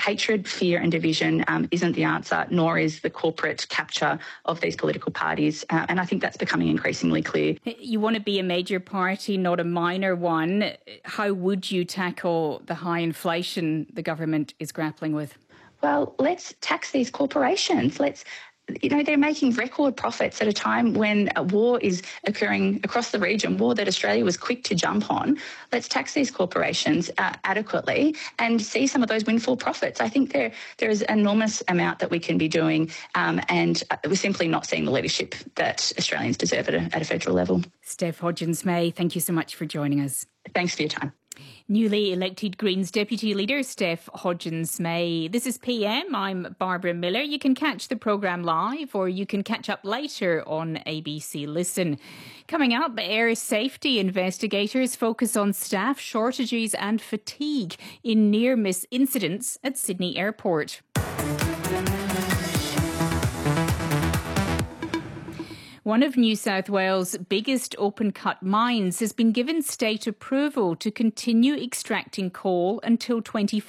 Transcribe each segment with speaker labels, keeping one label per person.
Speaker 1: hatred, fear and division isn't the answer, nor is the corporate capture of these political parties. And I think that's becoming increasingly clear.
Speaker 2: You want to be a major party, not a minor one. How would you tackle the high inflation the government is grappling with?
Speaker 1: Well, let's tax these corporations. They're making record profits at a time when a war is occurring across the region, war that Australia was quick to jump on. Let's tax these corporations adequately and see some of those windfall profits. I think there is an enormous amount that we can be doing, and we're simply not seeing the leadership that Australians deserve at a federal level.
Speaker 2: Steph Hodgins-May, thank you so much for joining us.
Speaker 1: Thanks for your time.
Speaker 2: Newly elected Greens Deputy Leader Steph Hodgins-May. This is PM. I'm Barbara Miller. You can catch the programme live or you can catch up later on ABC Listen. Coming up, air safety investigators focus on staff shortages and fatigue in near-miss incidents at Sydney Airport. One of New South Wales' biggest open-cut mines has been given state approval to continue extracting coal until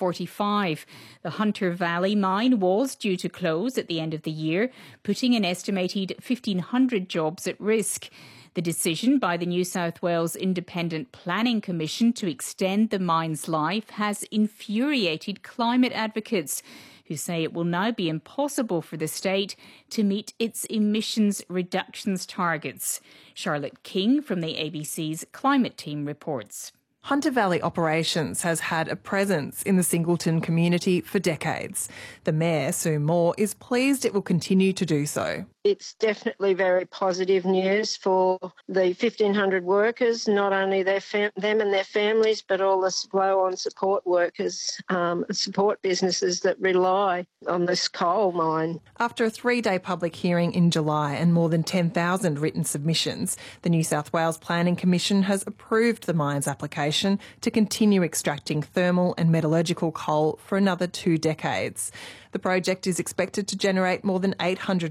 Speaker 2: 2045. The Hunter Valley mine was due to close at the end of the year, putting an estimated 1,500 jobs at risk. The decision by the New South Wales Independent Planning Commission to extend the mine's life has infuriated climate advocates, who say it will now be impossible for the state to meet its emissions reductions targets. Charlotte King from the ABC's Climate Team reports.
Speaker 3: Hunter Valley Operations has had a presence in the Singleton community for decades. The Mayor, Sue Moore, is pleased it will continue to do so.
Speaker 4: It's definitely very positive news for the 1,500 workers, not only them and their families, but all the flow-on support workers, support businesses that rely on this coal mine.
Speaker 3: After a 3-day public hearing in July and more than 10,000 written submissions, the New South Wales Planning Commission has approved the mine's application to continue extracting thermal and metallurgical coal for another 2 decades. The project is expected to generate more than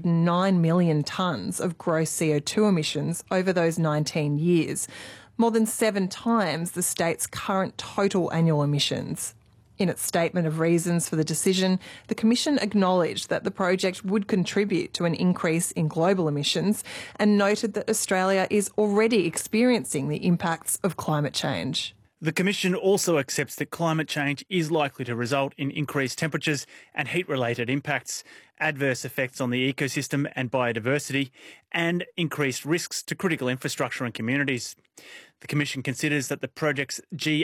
Speaker 3: 809 million tonnes of gross CO2 emissions over those 19 years, more than 7 times the state's current total annual emissions. In its statement of reasons for the decision, the Commission acknowledged that the project would contribute to an increase in global emissions and noted that Australia is already experiencing the impacts of climate change.
Speaker 5: The Commission also accepts that climate change is likely to result in increased temperatures and heat-related impacts, adverse effects on the ecosystem and biodiversity, and increased risks to critical infrastructure and communities. The Commission considers that the project's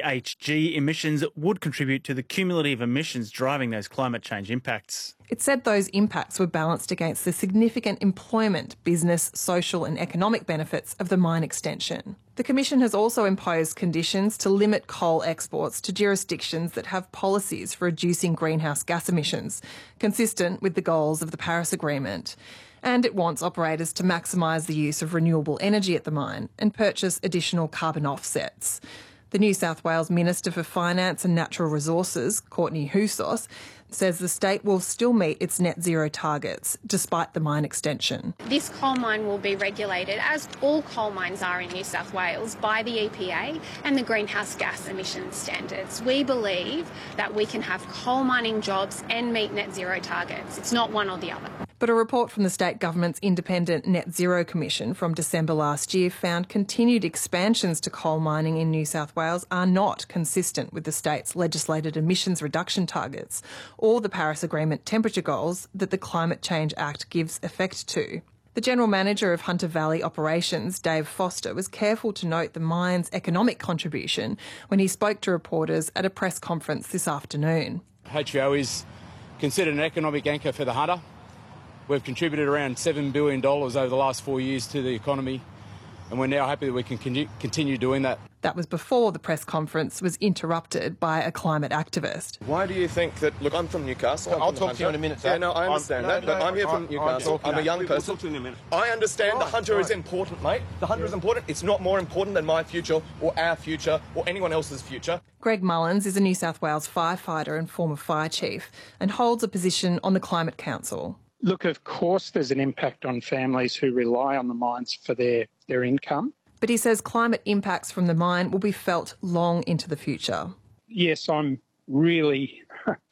Speaker 5: GHG emissions would contribute to the cumulative emissions driving those climate change impacts.
Speaker 3: It said those impacts were balanced against the significant employment, business, social and economic benefits of the mine extension. The Commission has also imposed conditions to limit coal exports to jurisdictions that have policies for reducing greenhouse gas emissions, consistent with the goals of the Paris Agreement. And it wants operators to maximise the use of renewable energy at the mine and purchase additional carbon offsets. The New South Wales Minister for Finance and Natural Resources, Courtney Houssos, says the state will still meet its net zero targets despite the mine extension.
Speaker 6: This coal mine will be regulated, as all coal mines are in New South Wales, by the EPA and the greenhouse gas emissions standards. We believe that we can have coal mining jobs and meet net zero targets. It's not one or the other.
Speaker 3: But a report from the state government's independent Net Zero Commission from December last year found continued expansions to coal mining in New South Wales are not consistent with the state's legislated emissions reduction targets or the Paris Agreement temperature goals that the Climate Change Act gives effect to. The General Manager of Hunter Valley Operations, Dave Foster, was careful to note the mine's economic contribution when he spoke to reporters at a press conference this afternoon.
Speaker 7: HVO is considered an economic anchor for the Hunter. We've contributed around $7 billion over the last 4 years to the economy, and we're now happy that we can continue doing that.
Speaker 3: That was before the press conference was interrupted by a climate activist.
Speaker 8: Why do you think that... Look, I'm from Newcastle.
Speaker 9: I'll talk to you in a minute, sir.
Speaker 8: Yeah, no, I understand that, but I'm here from Newcastle. I'm a young person.
Speaker 9: We'll talk to you in a minute.
Speaker 8: I understand the Hunter is important, mate. The Hunter is important. It's not more important than my future or our future or anyone else's future.
Speaker 3: Greg Mullins is a New South Wales firefighter and former fire chief and holds a position on the Climate Council.
Speaker 10: Look, of course there's an impact on families who rely on the mines for their income.
Speaker 3: But he says climate impacts from the mine will be felt long into the future.
Speaker 10: Yes, I'm really